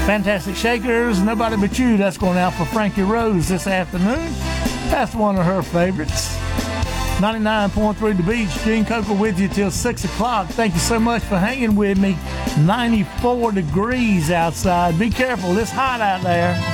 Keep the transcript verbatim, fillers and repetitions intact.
Fantastic Shakers, Nobody But You. That's going out for Frankie Rose this afternoon. That's one of her favorites. ninety-nine point three The Beach. Gene Coker with you till six o'clock. Thank you so much for hanging with me. ninety-four degrees outside. Be careful. It's hot out there.